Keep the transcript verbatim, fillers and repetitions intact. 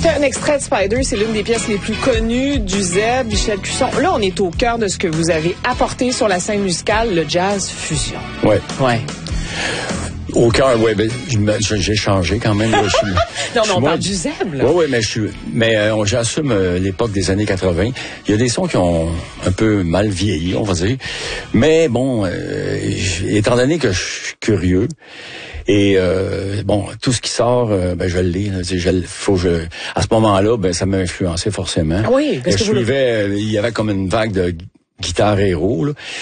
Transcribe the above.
C'était un extrait de Spider, c'est l'une des pièces les plus connues du Z, Michel Cusson. Là, on est au cœur de ce que vous avez apporté sur la scène musicale, le jazz fusion. Ouais. Ouais. Au cœur, oui, ben, j'ai changé quand même. Là, je suis, non, mais on parle du Z, là. Oui, oui, mais je suis, mais euh, j'assume euh, l'époque des années quatre-vingt. Il y a des sons qui ont un peu mal vieilli, on va dire. Mais bon, euh, étant donné que je suis curieux, et euh, bon, tout ce qui sort, euh, ben je l'ai. Je, faut je, à ce moment-là, ben ça m'a influencé forcément. Ah oui, parce et que je vous suivais, le... il y avait comme une vague de guitare héros, là.